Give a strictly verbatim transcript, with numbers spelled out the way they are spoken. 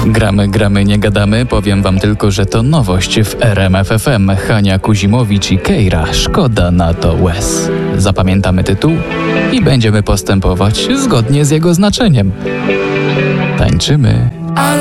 Gramy, gramy, nie gadamy. Powiem wam tylko, że to nowość w R M F F M. Hania Kuzimowicz i Keira. Szkoda na to łez. Zapamiętamy tytuł i będziemy postępować zgodnie z jego znaczeniem. Tańczymy.